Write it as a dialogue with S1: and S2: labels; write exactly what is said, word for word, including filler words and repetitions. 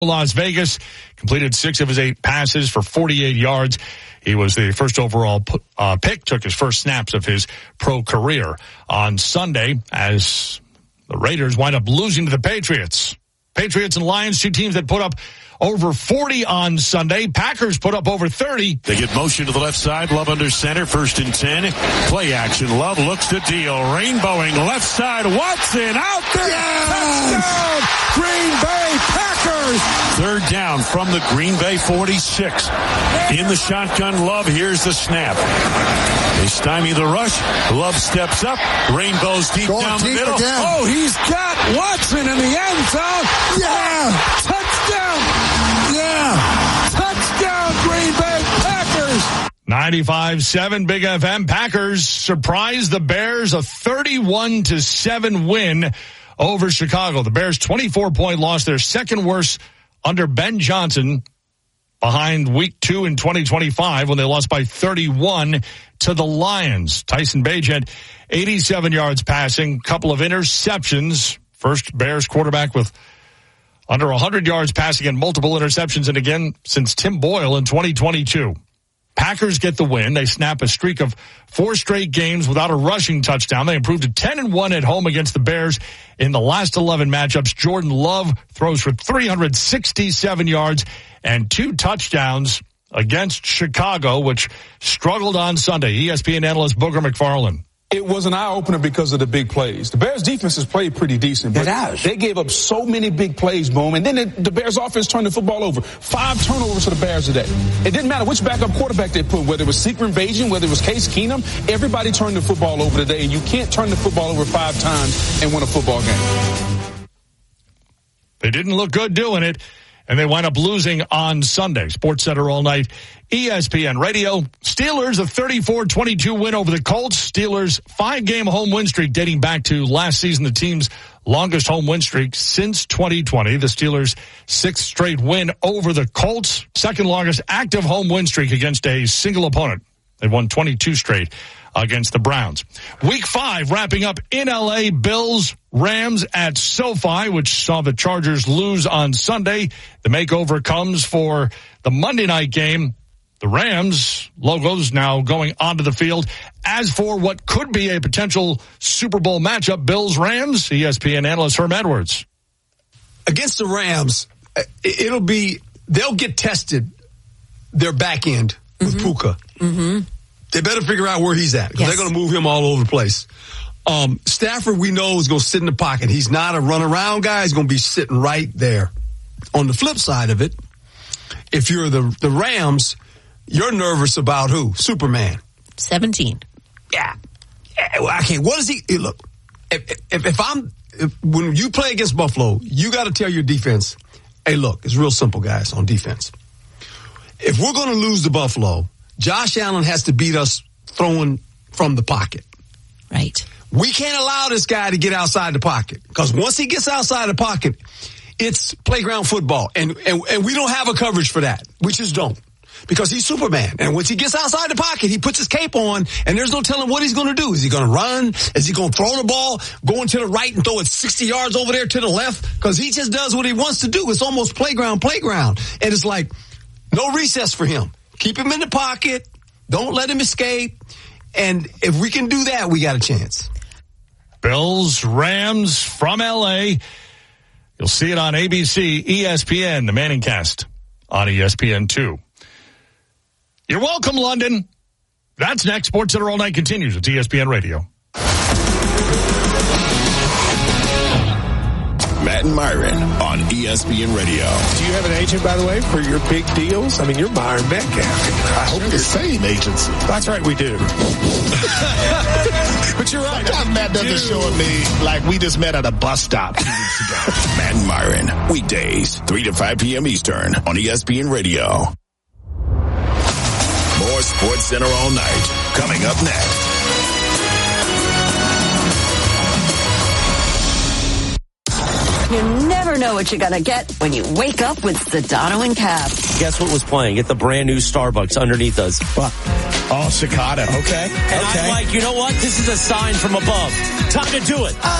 S1: Las Vegas, completed six of his eight passes for forty-eight yards. He was the first overall uh, pick, took his first snaps of his pro career on Sunday as the Raiders wind up losing to the Patriots. Patriots and Lions, two teams that put up over forty on Sunday. Packers put up over thirty.
S2: They get motion to the left side. Love under center. First and ten. Play action. Love looks to deal. Rainbowing left side. Watson out there. Yes! Touchdown! Green Bay Packers. Third down from the Green Bay forty-six. In the shotgun, Love. Here's the snap. They stymie the rush. Love steps up. Rainbows deep
S3: Going
S2: down the
S3: deep
S2: middle.
S3: again.
S2: Oh, he's got Watson in the end zone.
S3: Yeah!
S2: Touchdown! Yeah! Touchdown, Green Bay Packers!
S1: ninety-five seven Big F M. Packers surprise the Bears, a thirty-one to seven win over Chicago. The Bears twenty-four point loss, their second worst under Ben Johnson, behind week two in twenty twenty-five when they lost by thirty-one to the Lions. Tyson Bagent, eighty-seven yards passing, couple of interceptions. First Bears quarterback with under one hundred yards passing and multiple interceptions, and again since Tim Boyle in twenty twenty-two. Packers get the win. They snap a streak of four straight games without a rushing touchdown. They improved to ten and one at home against the Bears in the last eleven matchups. Jordan Love throws for three hundred sixty-seven yards and two touchdowns against Chicago, which struggled on Sunday. E S P N analyst Booger McFarland.
S4: It was an eye-opener because of the big plays. The Bears' defense has played pretty decent, but they gave up so many big plays, Boom, and then it, the Bears' offense turned the football over. Five turnovers for the Bears today. It didn't matter which backup quarterback they put, whether it was Secret Invasion, whether it was Case Keenum. Everybody turned the football over today, and you can't turn the football over five times and win a football game.
S1: They didn't look good doing it, and they wind up losing on Sunday. Sports Center all night, E S P N Radio. Steelers a thirty-four twenty-two win over the Colts. Steelers five-game home win streak dating back to last season, the team's longest home win streak since twenty twenty. The Steelers' sixth straight win over the Colts, second longest active home win streak against a single opponent. They won twenty-two straight against the Browns. Week five wrapping up in L A. Bills, Rams at SoFi, which saw the Chargers lose on Sunday. The makeover comes for the Monday night game. The Rams logos now going onto the field. As for what could be a potential Super Bowl matchup, Bills-Rams, E S P N analyst Herm Edwards.
S5: Against the Rams, it'll be, they'll get tested, their back end with mm-hmm. Puka. Mm-hmm. They better figure out where he's at, because yes. they're going to move him all over the place. Um, Stafford, we know, is going to sit in the pocket. He's not a run-around guy. He's going to be sitting right there. On the flip side of it, if you're the the Rams, you're nervous about who? Superman.
S6: seventeen.
S5: Yeah. yeah okay, what is he? Look, if, if, if I'm, if, when you play against Buffalo, you got to tell your defense, hey, look, it's real simple, guys, on defense. If we're going to lose to Buffalo, Josh Allen has to beat us throwing from the pocket.
S6: Right.
S5: We can't allow this guy to get outside the pocket, because once he gets outside the pocket, it's playground football, and, and, and we don't have a coverage for that. We just don't. Because he's Superman. And once he gets outside the pocket, he puts his cape on, and there's no telling what he's going to do. Is he going to run? Is he going to throw the ball, going to the right and throw it sixty yards over there to the left? Because he just does what he wants to do. It's almost playground, playground. And it's like no recess for him. Keep him in the pocket. Don't let him escape. And if we can do that, we got a chance.
S1: Bills, Rams from L A. You'll see it on A B C, E S P N, the Manning Cast on E S P N two. You're welcome, London. That's next. Sports Center all night continues at E S P N Radio.
S7: Matt and Myron on E S P N Radio.
S8: Do you have an agent, by the way, for your big deals? I mean, you're Myron Metcalf.
S3: I hope the same agency.
S8: That's right, we do. But you're right.
S3: Sometimes Matt doesn't show me like we just met at a bus stop two weeks ago.
S7: Matt and Myron, weekdays, three to five p.m. Eastern on E S P N Radio. More Sports Center all night. Coming up next.
S9: You never know what you're going to get when you wake up with Sedano and Cap.
S10: Guess what was playing at the brand new Starbucks underneath us?
S3: What? Oh, Cicada. Okay.
S10: And
S3: okay.
S10: I'm like, you know what? This is a sign from above. Time to do it.